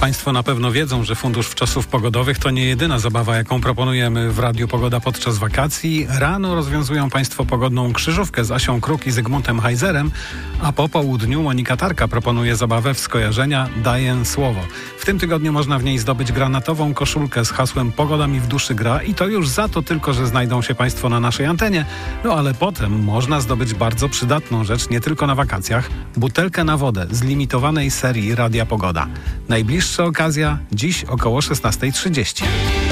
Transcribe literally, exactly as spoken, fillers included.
Państwo na pewno wiedzą, że Fundusz Wczasów Pogodowych to nie jedyna zabawa, jaką proponujemy w Radiu Pogoda podczas wakacji. Rano rozwiązują Państwo pogodną krzyżówkę z Asią Kruk i Zygmuntem Hajzerem, a po południu Monika Tarka proponuje zabawę w skojarzenia Daję Słowo. W tym tygodniu można w niej zdobyć granatową koszulkę z hasłem Pogoda mi w duszy gra i to już za to tylko, że znajdą się Państwo na naszej antenie. No ale potem można zdobyć bardzo przydatną rzecz nie tylko na wakacjach. Butelkę na wodę z limitowanej serii Radia Pogoda. Najbliższa okazja dziś około szesnasta trzydzieści.